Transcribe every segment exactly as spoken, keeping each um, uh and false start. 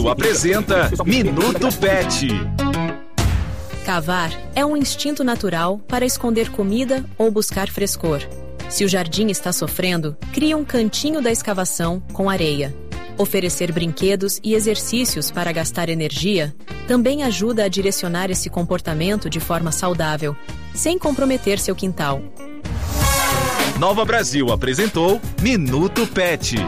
Brasil apresenta Minuto Pet. Cavar é um instinto natural para esconder comida ou buscar frescor. Se o jardim está sofrendo, crie um cantinho da escavação com areia. Oferecer brinquedos e exercícios para gastar energia também ajuda a direcionar esse comportamento de forma saudável, sem comprometer seu quintal. Nova Brasil apresentou Minuto Pet.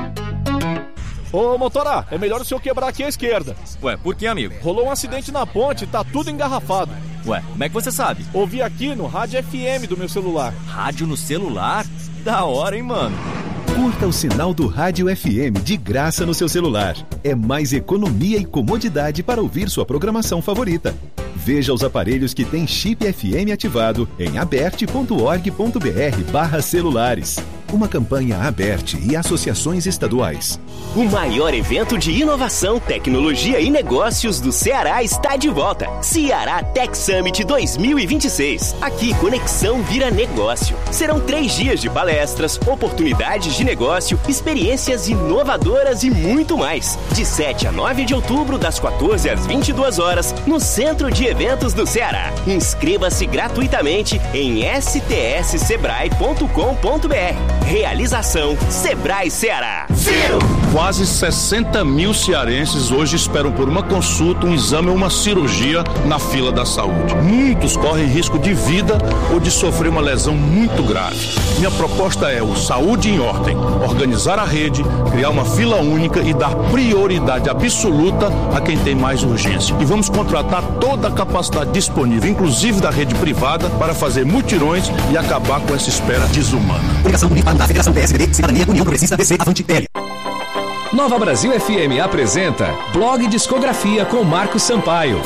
Ô, motora, é melhor o senhor quebrar aqui à esquerda. Ué, por que, amigo? Rolou um acidente na ponte e tá tudo engarrafado. Ué, como é que você sabe? Ouvi aqui no rádio F M do meu celular. Rádio no celular? Da hora, hein, mano? Curta o sinal do Rádio F M de graça no seu celular. É mais economia e comodidade para ouvir sua programação favorita. Veja os aparelhos que têm chip F M ativado em aberte ponto org ponto br barra celulares. Uma campanha Aberte e associações estaduais. O maior evento de inovação, tecnologia e negócios do Ceará está de volta. Ceará Tech Summit dois mil e vinte e seis. Aqui, conexão vira negócio. Serão três dias de palestras, oportunidades de negócio, experiências inovadoras e muito mais. De sete a nove de outubro, das quatorze às vinte e duas horas, no Centro de Eventos do Ceará. Inscreva-se gratuitamente em s t s sebrae ponto com ponto br. Realização Sebrae Ceará. Zero! Quase sessenta mil cearenses hoje esperam por uma consulta, um exame ou uma cirurgia na fila da saúde. Muitos correm risco de vida ou de sofrer uma lesão muito grave. Minha proposta é o Saúde em Ordem. Organizar a rede, criar uma fila única e dar prioridade absoluta a quem tem mais urgência. E vamos contratar toda a capacidade disponível, inclusive da rede privada, para fazer mutirões e acabar com essa espera desumana. Publicação do da Federação P S D B, Cidadania, União Progressista, D C, Avante, P L. Nova Brasil F M apresenta Blog Discografia com Marcos Sampaio.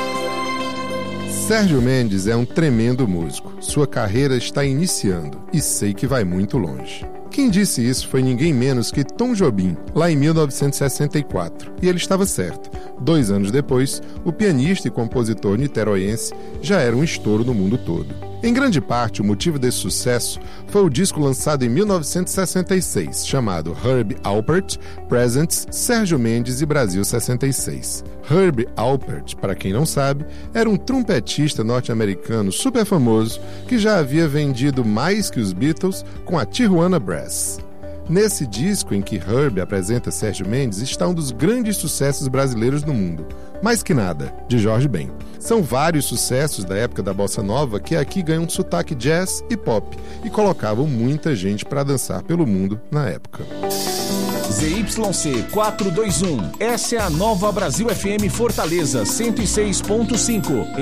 Sérgio Mendes é um tremendo músico. Sua carreira está iniciando e sei que vai muito longe. Quem disse isso foi ninguém menos que Tom Jobim, lá em mil novecentos e sessenta e quatro. E ele estava certo. Dois anos depois, o pianista e compositor niteroiense já era um estouro no mundo todo. Em grande parte, o motivo desse sucesso foi o disco lançado em mil novecentos e sessenta e seis, chamado Herbie Alpert Presents Sérgio Mendes e Brasil sessenta e seis. Herbie Alpert, para quem não sabe, era um trompetista norte-americano super famoso que já havia vendido mais que os Beatles com a Tijuana Brass. Nesse disco em que Herbie apresenta Sérgio Mendes está um dos grandes sucessos brasileiros do mundo, Mais Que Nada, de Jorge Ben. São vários sucessos da época da Bossa Nova que aqui ganham um sotaque jazz e pop e colocavam muita gente para dançar pelo mundo na época. Z Y C quatrocentos e vinte e um. Essa é a Nova Brasil F M Fortaleza cento e seis ponto cinco.